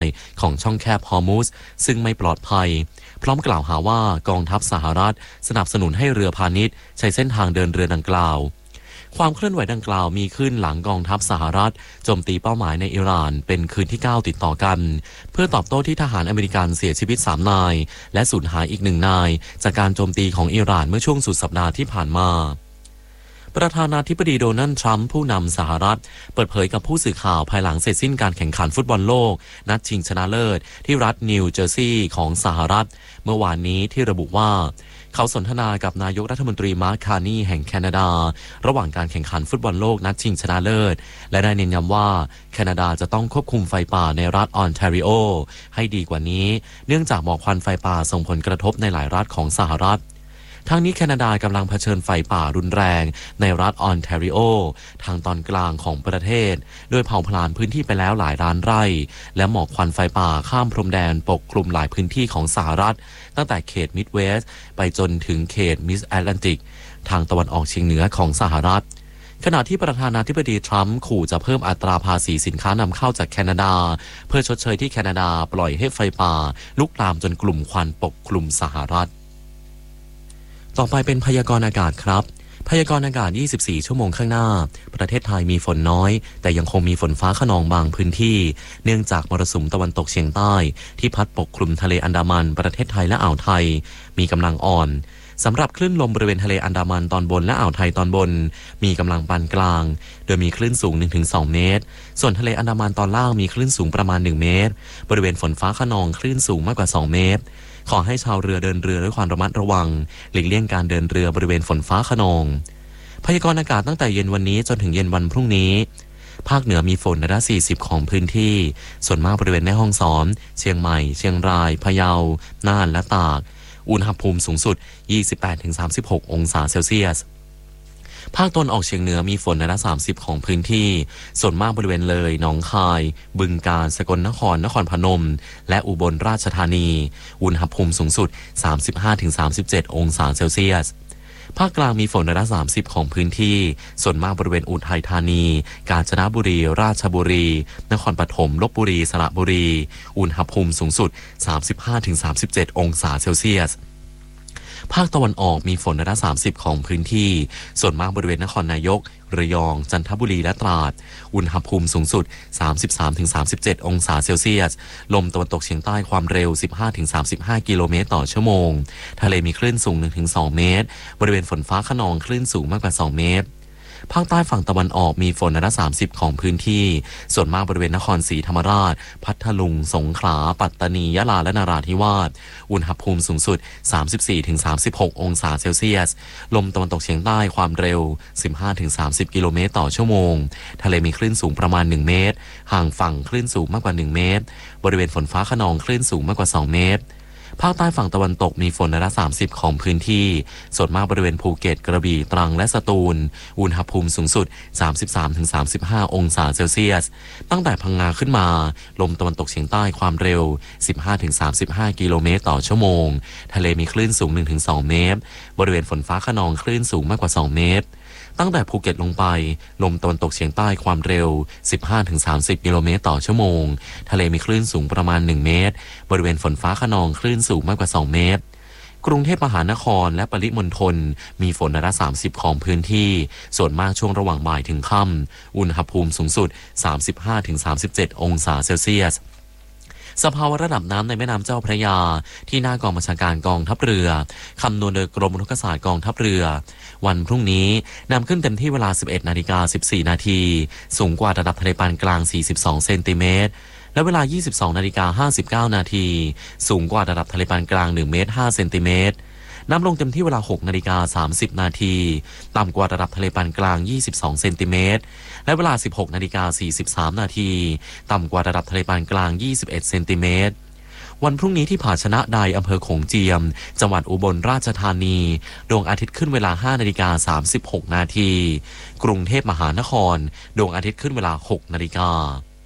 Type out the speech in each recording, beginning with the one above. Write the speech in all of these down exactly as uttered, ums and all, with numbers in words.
ของช่องแคบฮอร์มุซซึ่งไม่ปลอดภัยพร้อมกล่าวหาว่ากองทัพสหรัฐสนับสนุนให้เรือพาณิชย์ใช้เส้นทางเดินเรือดังกล่าวความเคลื่อนไหวดังกล่าวมีขึ้นหลังกองทัพสหรัฐโจมตีเป้าหมายในอิหร่านเป็นคืนที่เก้าติดต่อกันเพื่อตอบโต้ที่ทหารอเมริกันเสียชีวิตสามนายและสูญหายอีกหนึ่งนายจากการโจมตีของอิหร่านเมื่อช่วงสุดสัปดาห์ที่ผ่านมาประธานาธิบดีโดนัลด์ทรัมป์ผู้นำสหรัฐเปิดเผยกับผู้สื่อข่าวภายหลังเสร็จสิ้นการแข่งขันฟุตบอลโลกนัดชิงชนะเลิศที่รัฐนิวเจอร์ซีย์ของสหรัฐเมื่อวานนี้ที่ระบุว่าเขาสนทนากับนายกรัฐมนตรีมาร์ค คาร์นีแห่งแคนาดาระหว่างการแข่งขันฟุตบอลโลกนัดชิงชนะเลิศและได้เน้นย้ำว่าแคนาดาจะต้องควบคุมไฟป่าในรัฐออนแทรีโอให้ดีกว่านี้เนื่องจากหมอกควันไฟป่าส่งผลกระทบในหลายรัฐของสหรัฐทั้งนี้แคนาดากำลังเผชิญไฟป่ารุนแรงในรัฐออนแทรีโอทางตอนกลางของประเทศโดยเผาผลาญพื้นที่ไปแล้วหลายล้านไร่และหมอกควันไฟป่าข้ามพรมแดนปกคลุมหลายพื้นที่ของสหรัฐตั้งแต่เขตมิดเวสต์ไปจนถึงเขตมิดแอตแลนติกทางตะวันออกเฉียงเหนือของสหรัฐขณะที่ประธานาธิบดีทรัมป์ขู่จะเพิ่มอัตราภาษีสินค้านำเข้าจากแคนาดาเพื่อชดเชยที่แคนาดาปล่อยให้ไฟป่าลุกลามจนกลุ่มควันปกคลุมสหรัฐต่อไปเป็นพยากรณ์อากาศครับพยากรณ์อากาศยี่สิบสี่ชั่วโมงข้างหน้าประเทศไทยมีฝนน้อยแต่ยังคงมีฝนฟ้าคะนองบางพื้นที่เนื่องจากมรสุมตะวันตกเฉียงใต้ที่พัดปกคลุมทะเลอันดามันประเทศไทยและอ่าวไทยมีกำลังอ่อนสำหรับคลื่นลมบริเวณทะเลอันดามันตอนบนและอ่าวไทยตอนบนมีกำลังปานกลางโดยมีคลื่นสูง หนึ่งถึงสอง เมตรส่วนทะเลอันดามันตอนล่างมีคลื่นสูงประมาณหนึ่งเมตรบริเวณฝนฟ้าคะนองคลื่นสูงมากกว่าสองเมตรขอให้ชาวเรือเดินเรือด้วยความระมัดระวังหลีกเลี่ยงการเดินเรือบริเวณฝนฟ้าคะนองพยากรณ์อากาศตั้งแต่เย็นวันนี้จนถึงเย็นวันพรุ่งนี้ภาคเหนือมีฝนร้อยละสี่สิบของพื้นที่ส่วนมากบริเวณแม่ฮ่องสอนเชียงใหม่เชียงรายพะเยาน่านและตากอุณหภูมิสูงสุด ยี่สิบแปดถึงสามสิบหก องศาเซลเซียสภาคตะวันออกเฉียงเหนือมีฝนร้อยละสามสิบของพื้นที่ส่วนมากบริเวณเลยหนองคายบึงกาฬสกลนครนครพนมและอุบลราชธานีอุณหภูมิสูงสุด สามสิบห้าถึงสามสิบเจ็ด องศาเซลเซียสภาคกลางมีฝนร้อยละสามสิบของพื้นที่ส่วนมากบริเวณอุทัยธานีกาญจนบุรีราชบุรีนครปฐมลพบุรีสระบุรีอุณหภูมิสูงสุด สามสิบห้าถึงสามสิบเจ็ด องศาเซลเซียสภาคตะวันออกมีฝนร้อยละสามสิบของพื้นที่ส่วนมากบริเวณนครนายกระยองจันทบุรีและตราดอุณหภูมิสูงสุด สามสิบสามถึงสามสิบเจ็ด องศาเซลเซียสลมตะวันตกเฉียงใต้ความเร็ว สิบห้าถึงสามสิบห้า กิโลเมตรต่อชั่วโมงทะเลมีคลื่นสูง หนึ่งถึงสอง เมตรบริเวณฝนฟ้าคะนองคลื่นสูงมากกว่าสองเมตรภาคใต้ฝั่งตะวันออกมีฝนร้อยละสามสิบของพื้นที่ส่วนมากบริเวณนครศรีธรรมราชพัทลุงสงขลาปัตตานียะลาและนราธิวาสอุณหภูมิสูงสุด สามสิบสี่ถึงสามสิบหก องศาเซลเซียสลมตะวันตกเฉียงใต้ความเร็ว สิบห้าถึงสามสิบ กิโลเมตรต่อชั่วโมงทะเลมีคลื่นสูงประมาณหนึ่งเมตรห่างฝั่งคลื่นสูงมากกว่าหนึ่งเมตรบริเวณฝนฟ้าคะนองคลื่นสูงมากกว่าสองเมตรภาคใต้ฝั่งตะวันตกมีฝนร้อยละสามสิบของพื้นที่ส่วนมากบริเวณภูเก็ตกระบี่ตรังและสตูลอุณหภูมิสูงสุด สามสิบสามถึงสามสิบห้า องศาเซลเซียสตั้งแต่พังงาขึ้นมาลมตะวันตกเฉียงใต้ความเร็ว สิบห้าถึงสามสิบห้า กิโลเมตรต่อชั่วโมงทะเลมีคลื่นสูง หนึ่งถึงสอง เมตรบริเวณฝนฟ้าคะนองคลื่นสูงมากกว่าสองเมตรตั้งแต่ภูเก็ตลงไปลมตะวันตกเฉียงใต้ความเร็ว สิบห้าถึงสามสิบ กิโลเมตรต่อชั่วโมงทะเลมีคลื่นสูงประมาณหนึ่งเมตรบริเวณฝนฟ้าคะนองคลื่นสูงมากกว่าสองเมตรกรุงเทพมหานครและปริมณฑลมีฝนร้อยละสามสิบของพื้นที่ส่วนมากช่วงระหว่างบ่ายถึงค่ำอุณหภูมิสูงสุด สามสิบห้าถึงสามสิบเจ็ด องศาเซลเซียสสภาวะระดับน้ำในแม่น้ำเจ้าพระยาที่หน้ากองบัญชาการกองทัพเรือคำนวณโดยกรมอุทกศาสตร์กองทัพเรือวันพรุ่งนี้นำขึ้นเต็มที่เวลา สิบเอ็ดนาฬิกาสิบสี่นาทีสูงกว่าระดับทะเลปานกลางสี่สิบสองเซนติเมตรและเวลา ยี่สิบสองนาฬิกาห้าสิบเก้านาทีสูงกว่าระดับทะเลปานกลางหนึ่งเมตรห้าเซนติเมตรน้ำลงเต็มที่เวลา หกนาฬิกาสามสิบนาทีต่ำกว่าระดับทะเลปานกลางยี่สิบสองเซนติเมตรและเวลา สิบหกนาฬิกาสี่สิบสามนาทีต่ำกว่าระดับทะเลปานกลางยี่สิบเอ็ดเซนติเมตรวันพรุ่งนี้ที่ผาชนะใดอำเภอโขงเจียมจังหวัดอุบลราชธานีดวงอาทิตย์ขึ้นเวลา ห้านาฬิกาสามสิบหกนาทีกรุงเทพมหานครดวงอาทิตย์ขึ้นเวลา หกนาฬิกา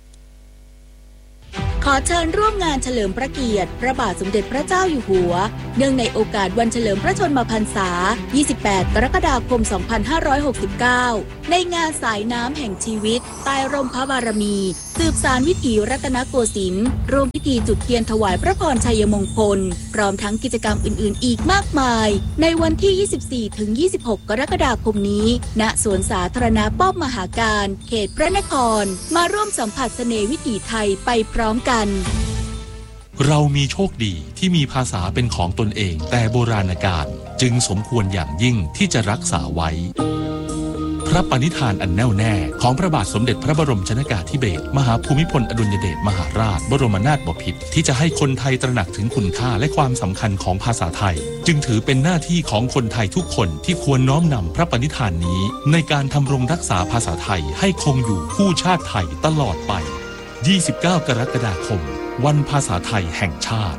ขอเชิญร่วมงานเฉลิมพระเกียรติพระบาทสมเด็จพระเจ้าอยู่หัวเนื่องในโอกาสวันเฉลิมพระชนมพรรษายี่สิบแปดกรกฎาคมสองพันห้าร้อยหกสิบเก้าในงานสายน้ำแห่งชีวิตใต้ร่มพระบารมีสืบสานวิถีรัตนโกสินทร์ร่วมพิธีจุดเทียนถวายพระพรชัยมงคลพร้อมทั้งกิจกรรมอื่นๆอีกมากมายในวันที่ ยี่สิบสี่ถึงยี่สิบหก กรกฎาคมนี้ณสวนสาธารณะป้อมมหาการเขตพระนครมาร่วมสัมผัสเสน่ห์วิถีไทยไปพร้อมกันเรามีโชคดีที่มีภาษาเป็นของตนเองแต่โบราณกาลจึงสมควรอย่างยิ่งที่จะรักษาไว้พระปณิธานอันแน่วแน่ของพระบาทสมเด็จพระบรมชนกาธิเบศรมหาภูมิพลอดุลยเดชมหาราชบรมนาถบพิตรที่จะให้คนไทยตระหนักถึงคุณค่าและความสำคัญของภาษาไทยจึงถือเป็นหน้าที่ของคนไทยทุกคนที่ควรน้อมนำพระปณิธานนี้ในการทำรงรักษาภาษาไทยให้คงอยู่คู่ชาติไทยตลอดไป ยี่สิบเก้า กรกฎาคมวันภาษาไทยแห่งชาติ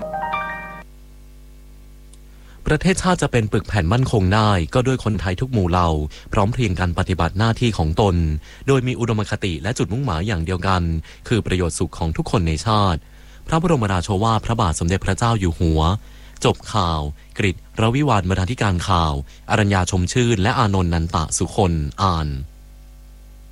ประเทศชาติจะเป็นปึกแผ่นมั่นคงได้ก็ด้วยคนไทยทุกหมู่เหล่าพร้อมเพรียงกันปฏิบัติหน้าที่ของตนโดยมีอุดมคติและจุดมุ่งหมายอย่างเดียวกันคือประโยชน์สุขของทุกคนในชาติพระบรมราโชวาทพระบาทสมเด็จพระเจ้าอยู่หัวจบข่าวกฤษ รวิวาทบรรณาธิการข่าวอรัญญาชมชื่นและอานนท์นันตะสุคนอ่าน